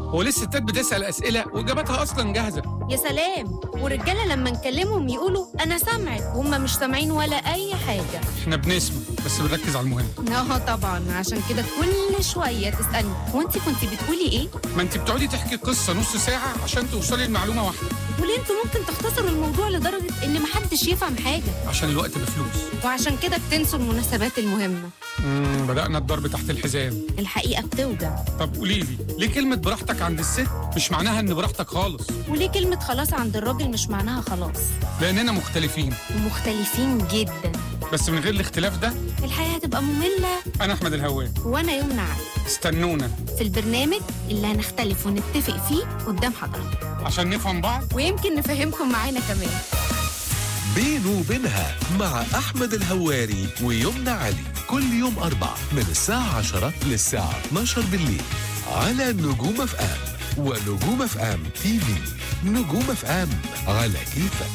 هو ليه الستات بتسأل أسئلة وإجاباتها أصلا جاهزة؟ يا سلام. والرجالة لما نكلمهم يقولوا أنا سامعك وهم مش سامعين ولا أي حاجة. إحنا بنسمع بس بنركز على المهم. طبعا، عشان كده كل شوية تسألني وانت كنت بتقولي إيه؟ ما أنت بتقعدي تحكي قصة نص ساعة عشان توصلي لمعلومة واحدة. وليه انتوا ممكن تختصروا الموضوع لدرجة إن محدش يفهم حاجة؟ عشان الوقت بفلوس. وعشان كده بتنسوا المناسبات المهمة. بدأنا الضرب تحت الحزام. الحقيقة بتوجع. طب قولي لي ليه كلمة براحتك عند الست مش معناها إن براحتك خالص؟ وليه كلمة خلاص عند الراجل مش معناها خلاص؟ لأننا مختلفين. مختلفين جدا. بس من غير الاختلاف ده الحياة هتبقى مملة. أنا أحمد الهواري. وأنا يمنى علي. استنونا في البرنامج اللي هنختلف ونتفق فيه قدام حضرتك عشان نفهم بعض ويمكن نفهمكم معانا كمان. بينه وبينها مع أحمد الهواري ويمنى علي كل يوم أربع من الساعة 10 للساعة 12 بالليل على نجوم اف ام ونجوم اف ام تي في. نجوم اف ام على كيفك.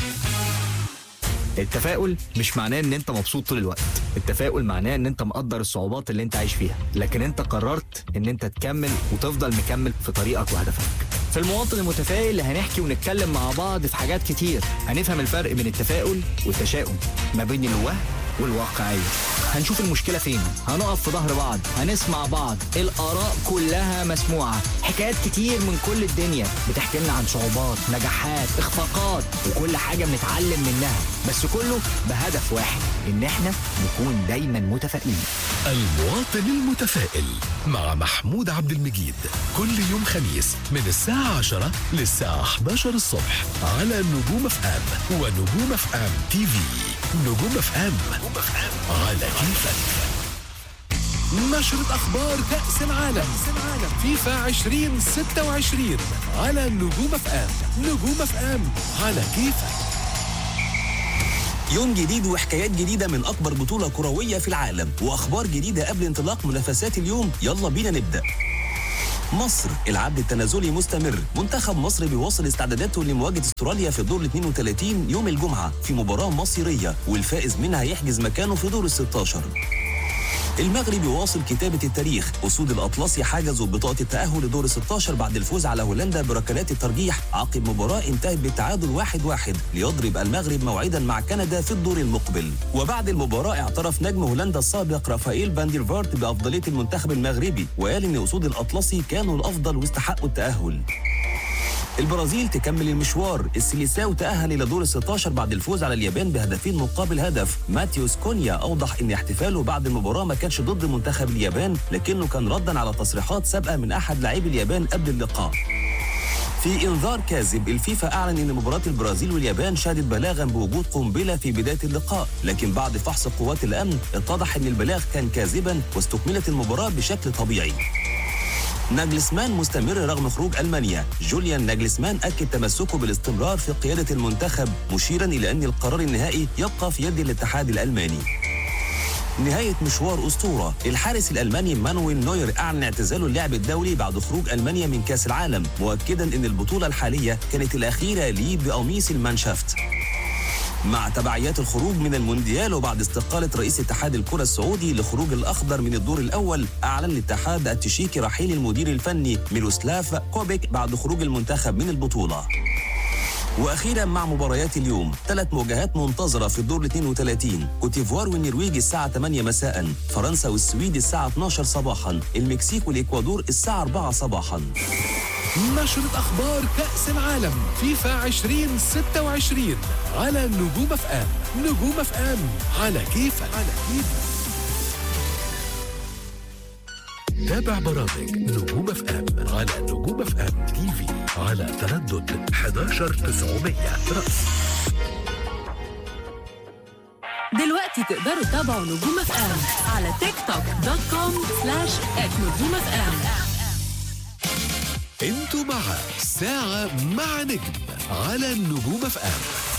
التفاؤل مش معناه ان انت مبسوط طول الوقت. التفاؤل معناه ان انت مقدر الصعوبات اللي انت عايش فيها، لكن انت قررت ان انت تكمل وتفضل مكمل في طريقك وهدفك. في المواطن المتفائل هنحكي ونتكلم مع بعض في حاجات كتير. هنفهم الفرق بين التفاؤل والتشاؤم، ما بين الوهم والواقعية. هنشوف المشكلة فين، هنقف في ظهر بعض، هنسمع بعض، الآراء كلها مسموعة. حكايات كتير من كل الدنيا بتحكي لنا عن صعوبات، نجاحات، اخفاقات، وكل حاجة بنتعلم منها، بس كله بهدف واحد، ان احنا نكون دايما متفائلين. المواطن المتفائل مع محمود عبد المجيد كل يوم خميس من الساعة 10 للساعة 11 الصبح على نجوم اف ام ونجوم اف ام تي في. نجوم اف ام على كيفك. نشرة أخبار كأس العالم فيفا 2026 على نجوم اف ام. نجوم اف ام على كيفك. يوم جديد وحكايات جديدة من أكبر بطولة كروية في العالم وأخبار جديدة قبل انطلاق منافسات اليوم. يلا بينا نبدأ. مصر العد التنازلي مستمر. منتخب مصر بيواصل استعداداته لمواجهة استراليا في دور 32 يوم الجمعة في مباراة مصيرية، والفائز منها هيحجز مكانه في دور 16. المغرب يواصل كتابة التاريخ. أسود الأطلسي حجزوا بطاقة التأهل لدور 16 بعد الفوز على هولندا بركلات الترجيح عقب مباراة انتهت بالتعادل 1-1. ليضرب المغرب موعدا مع كندا في الدور المقبل. وبعد المباراة اعترف نجم هولندا السابق رافائيل فان دير فارت بأفضلية المنتخب المغربي، وقال إن أسود الأطلسي كانوا الأفضل واستحقوا التأهل. البرازيل تكمل المشوار. السيليساو تأهل إلى دور 16 بعد الفوز على اليابان بهدفين مقابل هدف. ماتيوس كونيا أوضح إن احتفاله بعد المباراة ما كانش ضد منتخب اليابان، لكنه كان ردا على تصريحات سابقة من أحد لاعبي اليابان قبل اللقاء. في إنذار كاذب، الفيفا أعلن إن مباراة البرازيل واليابان شهدت بلاغا بوجود قنبلة في بداية اللقاء، لكن بعد فحص قوات الأمن اتضح إن البلاغ كان كاذبا واستكملت المباراة بشكل طبيعي. ناجلسمان مستمر رغم خروج ألمانيا. جوليان ناجلسمان أكد تمسكه بالاستمرار في قيادة المنتخب، مشيرا إلى أن القرار النهائي يبقى في يد الاتحاد الألماني. نهاية مشوار أسطورة. الحارس الألماني مانويل نوير أعلن اعتزاله اللعب الدولي بعد خروج ألمانيا من كأس العالم، مؤكدا أن البطولة الحالية كانت الأخيرة ليه بقميص المانشافت. مع تبعيات الخروج من المونديال وبعد استقالة رئيس اتحاد الكرة السعودي لخروج الأخضر من الدور الأول، أعلن الاتحاد التشيكي رحيل المدير الفني ميروسلاف كوبيك بعد خروج المنتخب من البطولة. وأخيرا مع مباريات اليوم، 3 مواجهات منتظرة في الدور 32. كوتيفوار والنرويج الساعة 8 مساء، فرنسا والسويد الساعة 12 صباحا، المكسيك والإكوادور الساعة 4 صباحا. نشرة أخبار كأس العالم فيفا 2026 على نجوم اف ام. نجوم اف ام على كيفك. تابع برامج نجوم اف ام على نجوم اف ام تي في على تردد 11900 رأس. دلوقتي تقدروا تتابعوا نجوم اف ام على تيك توك .com/@نجوم اف ام. انتوا مع ساعة مع نجم على نجوم اف ام.